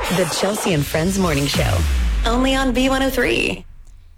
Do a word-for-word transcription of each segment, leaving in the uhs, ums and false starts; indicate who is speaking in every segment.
Speaker 1: The Chelsea and Friends Morning Show, only on B one oh three.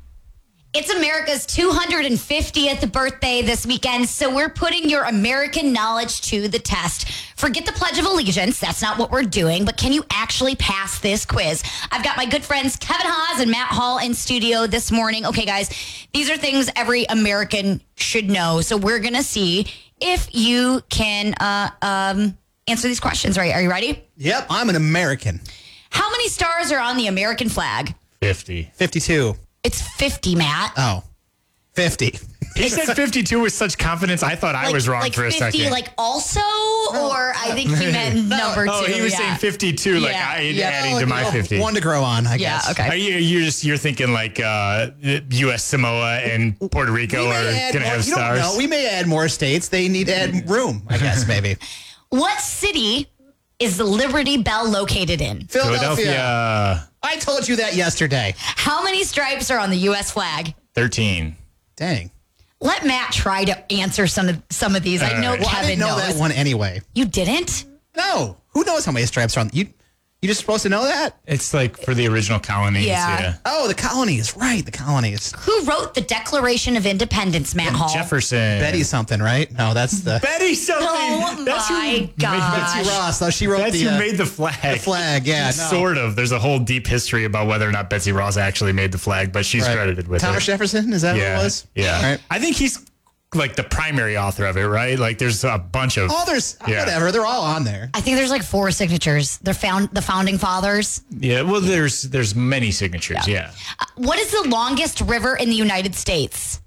Speaker 2: It's America's two hundred fiftieth birthday this weekend, so we're putting your American knowledge to the test. Forget the Pledge of Allegiance. That's not what we're doing, but can you actually pass this quiz? I've got my good friends Kevin Haas and Matt Hall in studio this morning. Okay, guys, these are things every American should know, so we're going to see if you can uh, um, answer these questions right. Are you ready?
Speaker 3: Yep, I'm an American.
Speaker 2: How many stars are on the American flag?
Speaker 4: fifty.
Speaker 3: fifty-two.
Speaker 2: It's fifty, Matt.
Speaker 3: Oh, fifty.
Speaker 4: He said fifty-two with such confidence, I thought I
Speaker 2: Like-
Speaker 4: was wrong
Speaker 2: like
Speaker 4: for a
Speaker 2: fifty,
Speaker 4: second.
Speaker 2: like also, or I think he meant number two.
Speaker 4: oh, he was
Speaker 2: yeah.
Speaker 4: saying fifty-two, like
Speaker 2: Yeah,
Speaker 4: I,
Speaker 2: yeah.
Speaker 4: adding to my
Speaker 3: Oh,
Speaker 4: fifty.
Speaker 3: One to grow on, I
Speaker 2: Yeah,
Speaker 3: guess.
Speaker 2: okay.
Speaker 4: Are you, you're just you're thinking like uh, U S Samoa and Puerto Rico
Speaker 3: We
Speaker 4: are
Speaker 3: may add
Speaker 4: going to
Speaker 3: more-
Speaker 4: have
Speaker 3: you don't
Speaker 4: stars?
Speaker 3: know. We may add more states. They need to add room, I guess, maybe.
Speaker 2: What city is the Liberty Bell located in?
Speaker 3: Philadelphia.
Speaker 4: Philadelphia,
Speaker 3: I told you that yesterday.
Speaker 2: How many stripes are on the U S flag?
Speaker 4: thirteen.
Speaker 3: Dang.
Speaker 2: Let Matt try to answer some of some of these. I know
Speaker 4: right.
Speaker 3: Well, I
Speaker 2: Kevin
Speaker 3: didn't know
Speaker 2: knows.
Speaker 3: that one anyway.
Speaker 2: You didn't?
Speaker 3: No. Who knows how many stripes are on? You You just supposed to know that?
Speaker 4: It's like for the original colonies.
Speaker 2: Yeah.
Speaker 4: Yeah.
Speaker 3: Oh, the colonies. Right, the colonies.
Speaker 2: Who wrote the Declaration of Independence, Matt Hall?
Speaker 4: Jefferson.
Speaker 3: Betty something, right? No, that's the...
Speaker 4: Betty something.
Speaker 2: Oh
Speaker 4: That's
Speaker 2: my
Speaker 4: who,
Speaker 2: gosh.
Speaker 3: Betsy Ross. though. She wrote
Speaker 4: That's
Speaker 3: the,
Speaker 4: who
Speaker 3: uh,
Speaker 4: made the flag.
Speaker 3: the flag. Yeah, no.
Speaker 4: Sort of. There's a whole deep history about whether or not Betsy Ross actually made the flag, but she's
Speaker 3: Right.
Speaker 4: credited with
Speaker 3: Thomas
Speaker 4: it.
Speaker 3: Jefferson? Is that
Speaker 4: yeah.
Speaker 3: what it was?
Speaker 4: Yeah.
Speaker 3: All right.
Speaker 4: I think he's like the primary author of it, right? Like there's a bunch of.
Speaker 3: Oh, there's...
Speaker 4: Yeah.
Speaker 3: Whatever. They're all on there.
Speaker 2: I think there's like four signatures. They're found the founding fathers.
Speaker 4: Yeah. Well, there's there's many signatures. Yeah.
Speaker 2: What is the longest river in the United States?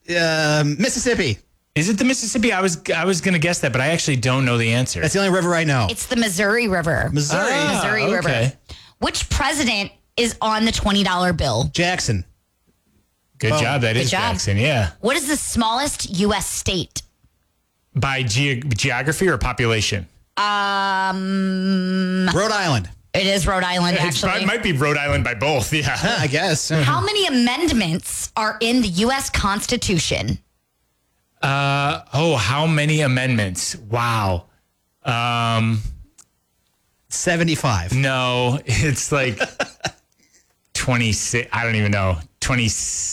Speaker 3: Um, Mississippi.
Speaker 4: Is it the Mississippi? I was I was gonna guess that, but I actually don't know the answer.
Speaker 3: That's the only river I know.
Speaker 2: It's the Missouri River.
Speaker 3: Missouri.
Speaker 4: Ah,
Speaker 2: Missouri
Speaker 4: okay.
Speaker 2: River. Which president is on the twenty dollar bill?
Speaker 3: Jackson.
Speaker 4: Good
Speaker 3: Oh,
Speaker 4: job. That
Speaker 2: good
Speaker 4: is
Speaker 2: job.
Speaker 4: Jackson. Yeah.
Speaker 2: What is the smallest U S state?
Speaker 4: By ge- geography or population?
Speaker 2: Um,
Speaker 3: Rhode Island.
Speaker 2: it is Rhode Island,
Speaker 4: It's-
Speaker 2: actually.
Speaker 4: It might be Rhode Island by both. Yeah.
Speaker 3: Huh, I guess.
Speaker 2: How many amendments are in the U S Constitution?
Speaker 4: Uh, oh, how many amendments? Wow. Um,
Speaker 3: seventy-five.
Speaker 4: no, it's like twenty-six. I don't even know. twenty,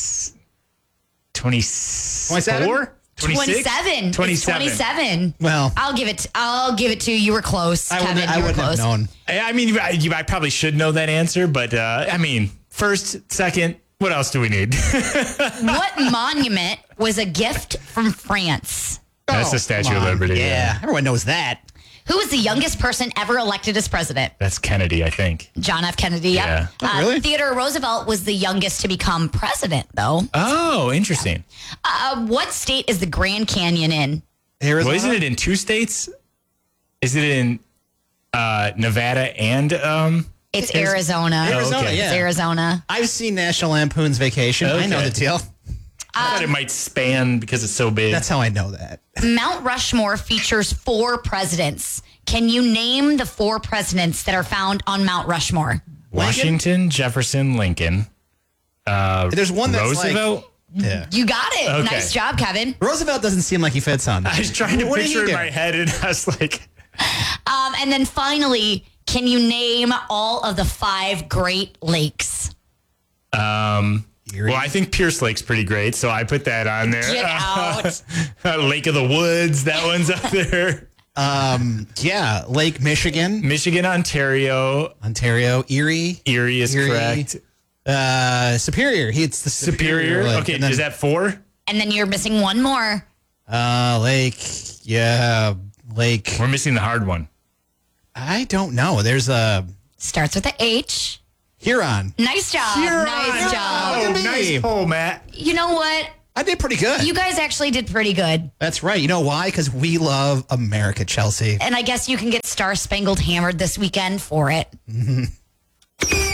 Speaker 4: twenty-four? twenty-six?
Speaker 2: twenty-seven. It's
Speaker 4: twenty-seven.
Speaker 2: twenty-seven.
Speaker 3: Well,
Speaker 2: I'll give it. I'll give it to you. You were close,
Speaker 3: I
Speaker 2: Kevin.
Speaker 3: wouldn't, I
Speaker 2: you were
Speaker 3: wouldn't
Speaker 2: close.
Speaker 3: have known.
Speaker 4: I I mean, I, you, I probably should know that answer, but uh, I mean, first, second, what else do we need?
Speaker 2: What monument was a gift from France?
Speaker 4: That's
Speaker 3: Oh,
Speaker 4: the Statue
Speaker 3: come
Speaker 4: of
Speaker 3: on.
Speaker 4: Liberty.
Speaker 3: Yeah, everyone knows that.
Speaker 2: Who was the youngest person ever elected as president?
Speaker 4: That's Kennedy, I think.
Speaker 2: John F. Kennedy. Yep.
Speaker 4: Yeah.
Speaker 3: Oh, really?
Speaker 2: Theodore Roosevelt was the youngest to become president, though.
Speaker 4: Oh, interesting.
Speaker 2: Uh, what state is the Grand Canyon in?
Speaker 3: Arizona.
Speaker 4: Well, isn't it in two states? Is it in uh, Nevada and um?
Speaker 2: It's
Speaker 4: Is-
Speaker 2: Arizona.
Speaker 3: Arizona,
Speaker 4: okay.
Speaker 3: yeah.
Speaker 2: It's Arizona.
Speaker 3: I've seen National Lampoon's Vacation. I know
Speaker 4: Okay.
Speaker 3: the deal.
Speaker 4: I thought it might span because it's so big.
Speaker 3: That's how I know that.
Speaker 2: Mount Rushmore features four presidents. Can you name the four presidents that are found on Mount Rushmore?
Speaker 4: Washington, Jefferson, Lincoln, uh,
Speaker 3: There's one that's
Speaker 4: Roosevelt.
Speaker 3: Yeah.
Speaker 2: You got it.
Speaker 4: Okay.
Speaker 2: Nice job, Kevin.
Speaker 3: Roosevelt doesn't seem like he fits on that.
Speaker 4: I was trying to
Speaker 3: What did he
Speaker 4: picture in
Speaker 3: do?
Speaker 4: my head, and I was like,
Speaker 2: Um, and then finally, can you name all of the five Great Lakes?
Speaker 4: um,
Speaker 3: Erie.
Speaker 4: well, I think Pierce Lake's pretty great, so I put that on there.
Speaker 2: Get out.
Speaker 4: Uh, Lake of the Woods, that one's up there.
Speaker 3: Um, yeah, Lake Michigan,
Speaker 4: Michigan, Ontario,
Speaker 3: Ontario, Erie,
Speaker 4: Erie is
Speaker 3: Erie.
Speaker 4: correct.
Speaker 3: uh, Superior. He, it's the Superior.
Speaker 4: Superior.
Speaker 3: Lake.
Speaker 4: Okay,
Speaker 3: And then,
Speaker 4: is that four?
Speaker 2: And then you're missing one more.
Speaker 3: uh, Lake? Yeah, Lake.
Speaker 4: We're missing the hard one.
Speaker 3: I don't know. There's a
Speaker 2: Starts with a H.
Speaker 3: Huron.
Speaker 2: Nice job. Nice job.
Speaker 4: Oh,
Speaker 3: Look at me.
Speaker 4: nice pull, Matt.
Speaker 2: You know what?
Speaker 3: I did pretty good.
Speaker 2: You guys actually did pretty good.
Speaker 3: That's right. You know why? Because we love America, Chelsea.
Speaker 2: And I guess you can get Star Spangled Hammered this weekend for it.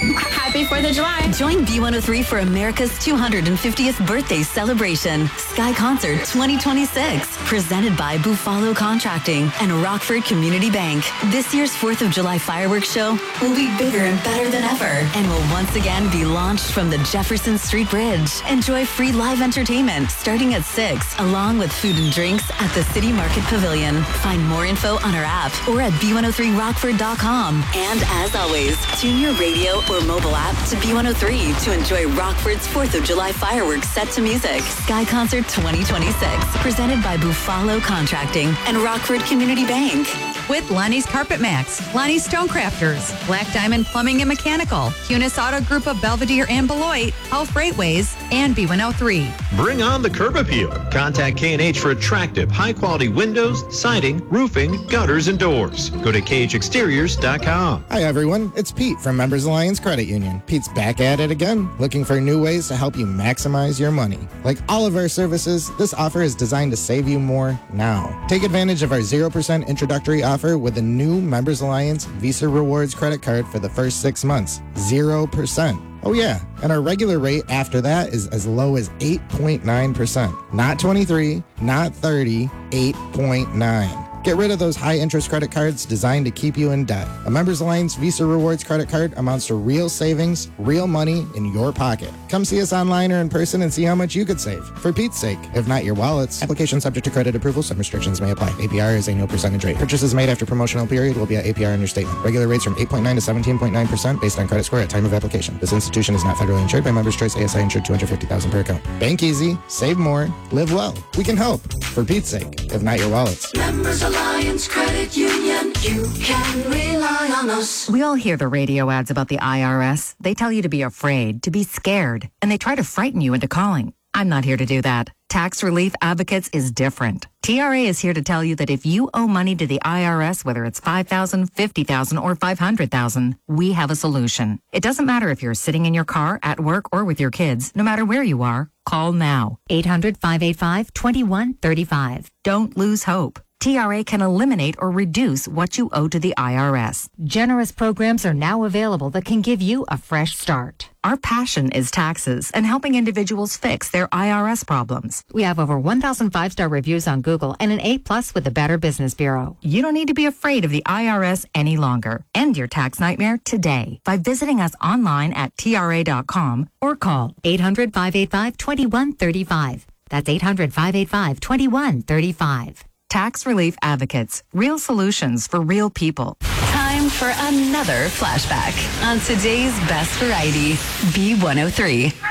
Speaker 5: Happy fourth of July.
Speaker 1: Join B one oh three for America's two hundred fiftieth birthday celebration. Sky Concert twenty twenty-six. Presented by Buffalo Contracting and Rockford Community Bank. This year's fourth of July fireworks show will be bigger and better than ever and will once again be launched from the Jefferson Street Bridge. Enjoy free live entertainment starting at six, along with food and drinks at the City Market Pavilion. Find more info on our app or at b one oh three rockford dot com. And as always, tune your radio or mobile app to B one oh three to enjoy Rockford's fourth of July fireworks set to music. Sky Concert twenty twenty-six, presented by Buffalo Contracting and Rockford Community Bank.
Speaker 6: With Lonnie's Carpet Max, Lonnie's Stonecrafters, Black Diamond Plumbing and Mechanical, Cunis Auto Group of Belvedere and Beloit, Health Freightways, and B one oh three.
Speaker 7: Bring on the curb appeal. Contact K and H for attractive, high-quality windows, siding, roofing, gutters, and doors. Go to K H exteriors dot com.
Speaker 8: Hi, everyone. It's Pete from Members Alliance Credit Union. Pete's back at it again, looking for new ways to help you maximize your money. Like all of our services, this offer is designed to save you more now. Take advantage of our zero percent introductory offer with a new Members Alliance Visa Rewards credit card for the first six months. zero percent. Oh yeah, and our regular rate after that is as low as eight point nine percent. Not twenty-three, not thirty, eight point nine. Get rid of those high-interest credit cards designed to keep you in debt. A Members Alliance Visa Rewards credit card amounts to real savings, real money in your pocket. Come see us online or in person and see how much you could save. For Pete's sake, if not your wallets. Application subject to credit approval. Some restrictions may apply. A P R is annual percentage rate. Purchases made after promotional period will be at A P R understatement. Regular rates from eight point nine to seventeen point nine percent based on credit score at time of application. This institution is not federally insured by Members Choice A S I insured two hundred fifty thousand dollars per account. Bank easy, save more, live well. We can help. For Pete's sake, if not your wallets.
Speaker 9: Members Alliance Credit Union, you can rely on us.
Speaker 6: We all hear the radio ads about the I R S. They tell you to be afraid, to be scared, and they try to frighten you into calling. I'm not here to do that. Tax Relief Advocates is different. T R A is here to tell you that if you owe money to the I R S, whether it's five thousand dollars, fifty thousand dollars, or five hundred thousand dollars, we have a solution. It doesn't matter if you're sitting in your car, at work, or with your kids. No matter where you are, call now. eight hundred, five eight five, two one three five. Don't lose hope. T R A can eliminate or reduce what you owe to the I R S. Generous programs are now available that can give you a fresh start. Our passion is taxes and helping individuals fix their I R S problems. We have over one thousand five-star reviews on Google and an A plus with the Better Business Bureau. You don't need to be afraid of the I R S any longer. End your tax nightmare today by visiting us online at T R A dot com or call eight hundred, five eight five, two one three five. That's eight hundred, five eight five, two one three five. Tax Relief Advocates. Real solutions for real people.
Speaker 1: Time for another flashback on today's best variety, B one oh three.